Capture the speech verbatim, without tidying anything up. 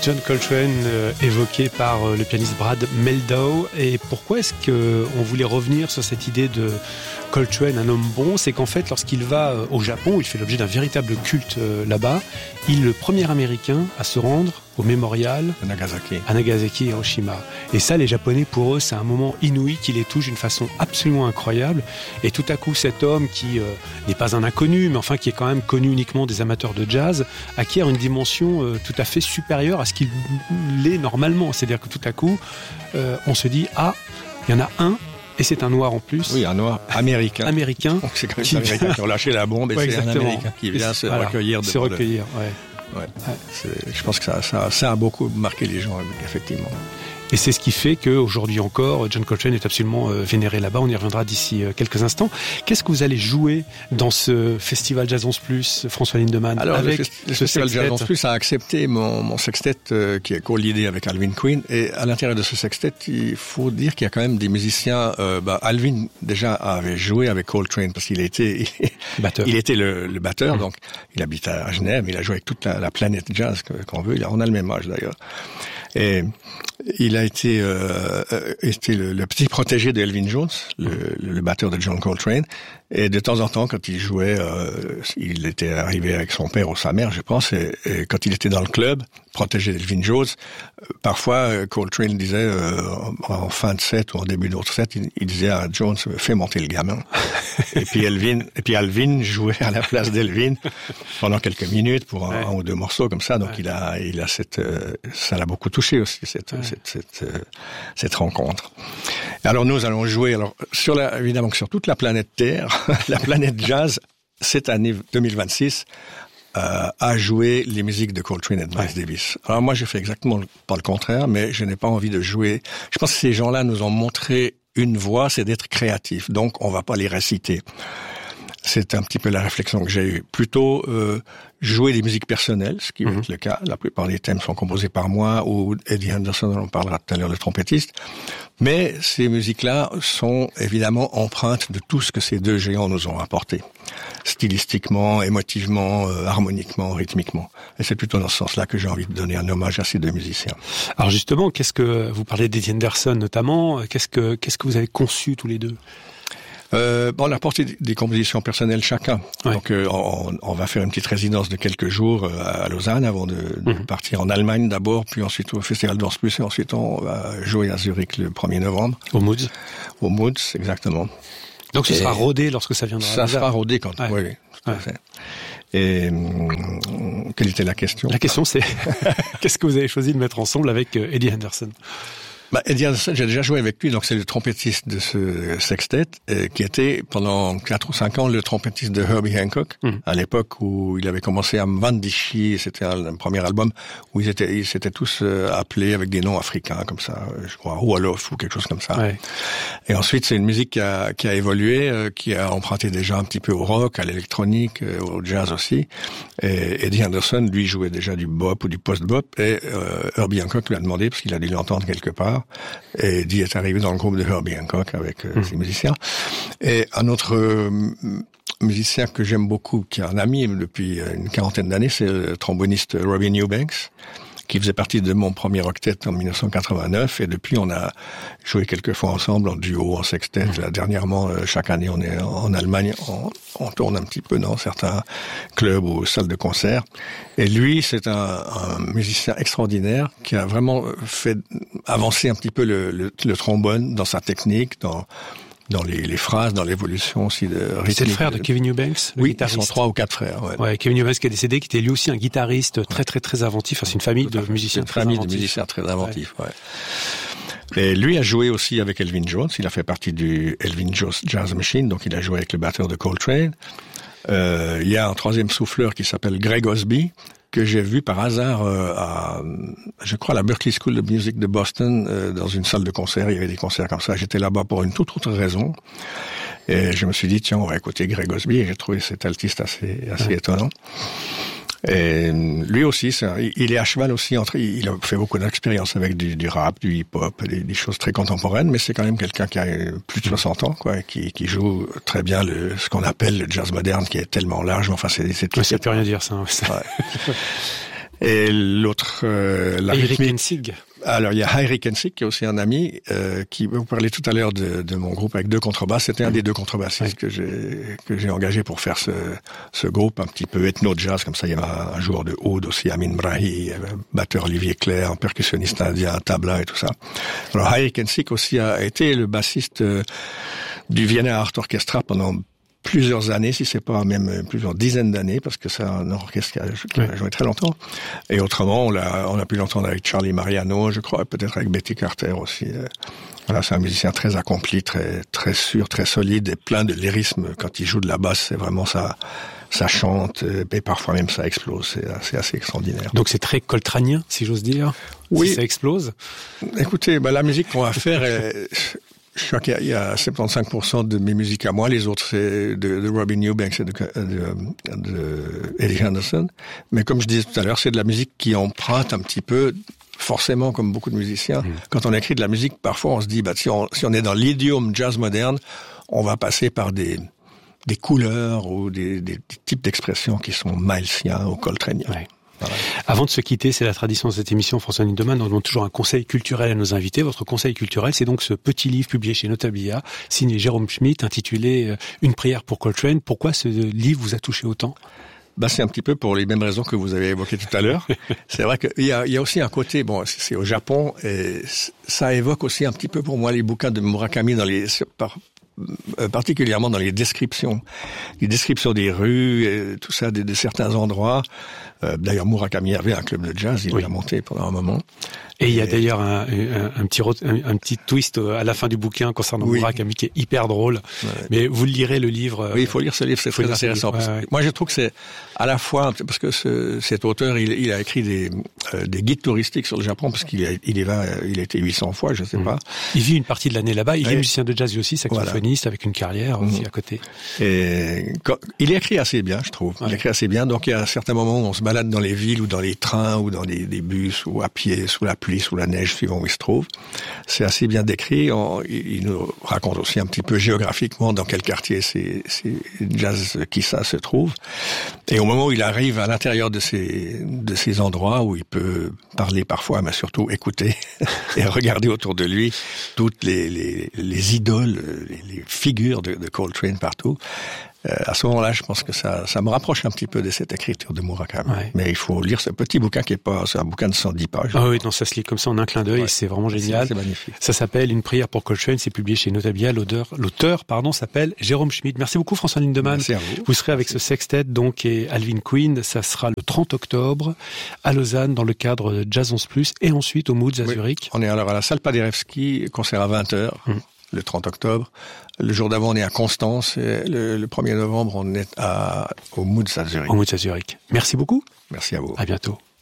John Coltrane, euh, évoqué par euh, le pianiste Brad Mehldau. Et pourquoi est-ce qu'on voulait revenir sur cette idée de Coltrane, un homme bon? C'est qu'en fait, lorsqu'il va euh, au Japon, il fait l'objet d'un véritable culte euh, là-bas. Il est le premier Américain à se rendre au mémorial à Nagasaki. à Nagasaki et Hiroshima. Et ça, les Japonais, pour eux, c'est un moment inouï qui les touche d'une façon absolument incroyable. Et tout à coup, cet homme qui euh, n'est pas un inconnu, mais enfin qui est quand même connu uniquement des amateurs de jazz, acquiert une dimension euh, tout à fait supérieure à ce qu'il l'est normalement. C'est-à-dire que tout à coup, euh, on se dit, ah, il y en a un, et c'est un noir en plus. Oui, un noir américain. Américain. Donc c'est quand même des Américains qui ont lâché la bombe et ouais, c'est exactement. un Américain qui vient se voilà, recueillir. Se recueillir, le... ouais. Ouais. Ouais. Je pense que ça, ça, ça a beaucoup marqué les gens, effectivement. Et c'est ce qui fait qu'aujourd'hui encore, John Coltrane est absolument euh, vénéré là-bas. On y reviendra d'ici euh, quelques instants. Qu'est-ce que vous allez jouer dans ce festival Jazz onze plus, François Lindemann? Alors, avec le, fest- le festival Jazz onze plus a accepté mon, mon sextet euh, qui est co-leadé avec Alvin Queen. Et à l'intérieur de ce sextet, il faut dire qu'il y a quand même des musiciens. Euh, bah, Alvin déjà avait joué avec Coltrane parce qu'il était, batteur. il était le, le batteur. Mmh. Donc, il habite à Genève. Il a joué avec toute la, la planète jazz qu'on veut. On a le même âge d'ailleurs. Et il a été, euh, été le, le petit protégé d'Elvin Jones, le, le batteur de John Coltrane. Et de temps en temps, quand il jouait, euh, il était arrivé avec son père ou sa mère, je pense, et, et quand il était dans le club, protégé d'Elvin Jones, euh, parfois Coltrane disait, euh, en fin de set ou en début d'autre set, il, il disait à Jones, fais monter le gamin. et puis Elvin, et puis Alvin jouait à la place d'Elvin pendant quelques minutes pour un, ouais. un ou deux morceaux comme ça. Donc ouais. il a, il a cette, euh, ça l'a beaucoup touché aussi cette, ouais. cette, cette, euh, cette rencontre. Alors nous allons jouer, alors sur la, évidemment sur toute la planète Terre. La planète jazz, cette année deux mille vingt-six, euh, a joué les musiques de Coltrane et de Miles ouais. Davis. Alors moi, je fais exactement pas le contraire, mais je n'ai pas envie de jouer. Je pense que ces gens-là nous ont montré une voie, c'est d'être créatifs. Donc, on va pas les réciter. C'est un petit peu la réflexion que j'ai eue. Plutôt euh, jouer des musiques personnelles, ce qui mm-hmm. va être le cas. La plupart des thèmes sont composés par moi ou Eddie Henderson, on en parlera tout à l'heure, le trompettiste. Mais ces musiques-là sont évidemment empreintes de tout ce que ces deux géants nous ont apporté. Stylistiquement, émotivement, euh, harmoniquement, rythmiquement. Et c'est plutôt dans ce sens-là que j'ai envie de donner un hommage à ces deux musiciens. Alors justement, qu'est-ce que vous parlez d'Eddie Henderson notamment, qu'est-ce que qu'est-ce que vous avez conçu tous les deux? Euh, bon, on a apporté des compositions personnelles chacun. Ouais. Donc, euh, on, on va faire une petite résidence de quelques jours euh, à Lausanne avant de, de mmh. partir en Allemagne d'abord, puis ensuite au Festival d'Ors Plus, et ensuite on va jouer à Zurich le premier novembre. Au Moods. Au Moods, exactement. Donc, ce et sera rodé lorsque ça viendra. Ça sera rodé quand. Ouais. Oui, oui, tout ouais. à fait. Et hum, quelle était la question? La question, c'est qu'est-ce que vous avez choisi de mettre ensemble avec euh, Eddie Henderson? Bah, Eddie Henderson, j'ai déjà joué avec lui, donc c'est le trompettiste de ce sextet, euh, qui était pendant quatre ou cinq ans le trompettiste de Herbie Hancock, mmh. à l'époque où il avait commencé à Mwandishi, c'était un, un premier album où ils étaient, ils s'étaient tous euh, appelés avec des noms africains comme ça, je crois, Wolof ou quelque chose comme ça. Ouais. Et ensuite, c'est une musique qui a, qui a évolué, euh, qui a emprunté déjà un petit peu au rock, à l'électronique, euh, au jazz aussi. Et Eddie Henderson, lui, jouait déjà du bop ou du post-bop, et euh, Herbie Hancock lui a demandé, parce qu'il a dû l'entendre quelque part. Et Eddie est arrivé dans le groupe de Herbie Hancock avec euh, mmh. ses musiciens. Et un autre euh, musicien que j'aime beaucoup, qui est un ami depuis une quarantaine d'années, c'est le tromboniste Robbie Newbanks, qui faisait partie de mon premier octet en dix-neuf cent quatre-vingt-neuf. Et depuis, on a joué quelques fois ensemble en duo, en sextet. Mmh. Là, dernièrement, euh, chaque année, on est en Allemagne, on, on tourne un petit peu dans certains clubs ou salles de concert. Et lui, c'est un, un musicien extraordinaire qui a vraiment fait avancer un petit peu le, le, le trombone dans sa technique, dans dans les, les phrases, dans l'évolution aussi de rythmique. C'est le frère de Kevin Eubanks, le oui, guitariste. Ils sont trois ou quatre frères. Ouais. ouais, Kevin Eubanks qui est décédé, qui était lui aussi un guitariste très très très inventif. Enfin, c'est une famille de musiciens une très famille inventifs. de musiciens très inventifs. Ouais. Ouais. Et lui a joué aussi avec Elvin Jones. Il a fait partie du Elvin Jones Jazz Machine, donc il a joué avec le batteur de Coltrane. Euh, il y a un troisième souffleur qui s'appelle Greg Osby, que j'ai vu par hasard euh, à, je crois, à la Berklee School of Music de Boston, euh, dans une salle de concert. Il y avait des concerts comme ça. J'étais là-bas pour une toute autre raison. Et je me suis dit, tiens, on va écouter Greg Osby. Et j'ai trouvé cet altiste assez, assez étonnant. Et lui aussi, c'est un, il est à cheval aussi entre, il a fait beaucoup d'expériences avec du, du rap, du hip-hop, des, des choses très contemporaines, mais c'est quand même quelqu'un qui a plus de soixante ans, quoi, qui, qui joue très bien le, ce qu'on appelle le jazz moderne, qui est tellement large. Enfin, c'est, c'est tout. Ouais, ça peut rien dire, ça. Ouais. Et l'autre, euh, la Eirik rythmique. Ensig. Alors, il y a Eirik Ensig, qui est aussi un ami, euh, qui, vous parlez tout à l'heure de, de mon groupe avec deux contrebasses. C'était un des deux contrebassistes oui. que j'ai, que j'ai engagé pour faire ce, ce groupe un petit peu ethno-jazz. Comme ça, il y avait un, un joueur de oud aussi, Amin Brahi, batteur Olivier Clair, un percussionniste indien, tabla et tout ça. Alors, Eirik Ensig aussi a été le bassiste euh, du Vienna Art Orchestra pendant plusieurs années, si c'est pas même plusieurs dizaines d'années, parce que c'est un orchestre qui a, qui a joué très longtemps. Et autrement, on l'a, on a pu l'entendre avec Charlie Mariano, je crois, peut-être avec Betty Carter aussi. Voilà, c'est un musicien très accompli, très, très sûr, très solide et plein de lyrisme. Quand il joue de la basse, c'est vraiment ça, ça chante, et parfois même ça explose. C'est, c'est assez extraordinaire. Donc c'est très coltranien, si j'ose dire. Oui. Si ça explose. Écoutez, bah, la musique qu'on va faire, est, je crois qu'il y a, il y a soixante-quinze pour cent de mes musiques à moi, les autres c'est de, de Robin Eubanks et de, de, de Eddie Henderson. Mais comme je disais tout à l'heure, c'est de la musique qui emprunte un petit peu, forcément comme beaucoup de musiciens. Mmh. Quand on écrit de la musique, parfois on se dit, bah si on, si on est dans l'idiome jazz moderne, on va passer par des, des couleurs ou des, des, des types d'expressions qui sont milesiens ou coltraneens. Ouais. Voilà. Avant de se quitter, c'est la tradition de cette émission, François Lindemann, on donne toujours un conseil culturel à nos invités. Votre conseil culturel, c'est donc ce petit livre publié chez Notabilia, signé Jérôme Schmitt, intitulé « Une prière pour Coltrane ». Pourquoi ce livre vous a touché autant ? Bah, c'est un petit peu pour les mêmes raisons que vous avez évoquées tout à l'heure. C'est vrai qu'il y a, il y a aussi un côté, bon, c'est au Japon, et ça évoque aussi un petit peu pour moi les bouquins de Murakami dans les, par, particulièrement dans les descriptions, les descriptions des rues, et tout ça, de, de certains endroits. Euh, d'ailleurs, Murakami avait un club de jazz, il oui. l'a monté pendant un moment. Et, et il y a d'ailleurs un, un, un, petit, un, un petit twist à la fin du bouquin concernant oui. Murakami qui est hyper drôle. Ouais. Mais vous lirez le livre. Oui, il faut lire ce livre, c'est très intéressant. Ouais, ouais. Moi, je trouve que c'est à la fois, parce que ce, cet auteur, il, il a écrit des, euh, des guides touristiques sur le Japon, parce qu'il a, il est là, il a été huit cents fois, je sais mmh. pas. Il vit une partie de l'année là-bas. Il ouais. est musicien de jazz lui aussi, saxophoniste, voilà. avec une carrière mmh. aussi à côté. Et quand, il écrit assez bien, je trouve. Ouais. Il écrit assez bien. Donc, il y a certains moments où on se balade dans les villes ou dans les trains ou dans des, des bus ou à pied, sous la pluie, sous la neige, suivant où il se trouve. C'est assez bien décrit. On, il nous raconte aussi un petit peu géographiquement dans quel quartier c'est, c'est jazz qui ça se trouve. Et au moment où il arrive à l'intérieur de ces, de ces endroits où il peut parler parfois, mais surtout écouter et regarder autour de lui toutes les, les, les idoles, les, les figures de, de Coltrane partout, Euh, à ce moment-là, je pense que ça, ça me rapproche un petit peu de cette écriture de Murakami. Ouais. Mais il faut lire ce petit bouquin qui est pas, c'est un bouquin de cent dix pages. Ah oui, non, ça se lit comme ça en un clin d'œil, ouais. et c'est vraiment génial. C'est, c'est magnifique. Ça s'appelle Une prière pour Coltrane, c'est publié chez Notabilia. L'auteur, l'auteur, pardon, s'appelle Jérôme Schmitt. Merci beaucoup, François Lindemann. Merci à vous. Vous serez avec ce sextet, donc, et Alvin Queen. Ça sera le trente octobre à Lausanne, dans le cadre de Jazz onze plus, et ensuite au Moods à oui. Zurich. On est alors à la salle Paderewski, concert à vingt heures. Hum. Le trente octobre. Le jour d'avant, on est à Constance. Et le, le premier novembre, on est à, au Moods à Zurich. Au Moods à Zurich. Merci beaucoup. Merci à vous. À bientôt.